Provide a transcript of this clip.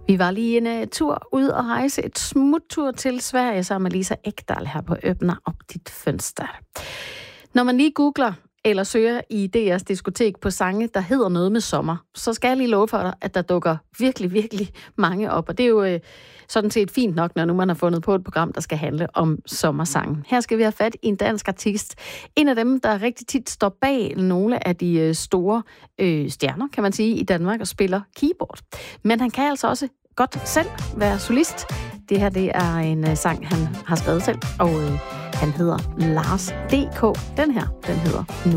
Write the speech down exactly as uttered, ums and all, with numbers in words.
Vi var lige en uh, tur ud og rejse et smuttur til Sverige sammen med Lisa Ekdahl her på Öppna op dit fönster. Når man lige googler eller søger i D R's diskotek på sange, der hedder noget med sommer, så skal jeg lige love for dig, at der dukker virkelig, virkelig mange op. Og det er jo øh, sådan set fint nok, når nu man har fundet på et program, der skal handle om sommersangen. Her skal vi have fat i en dansk artist. En af dem, der rigtig tit står bag nogle af de øh, store øh, stjerner, kan man sige, i Danmark og spiller keyboard. Men han kan altså også godt selv være solist. Det her, det er en øh, sang, han har skrevet selv, og øh, han hedder Lars D K. Den her, den hedder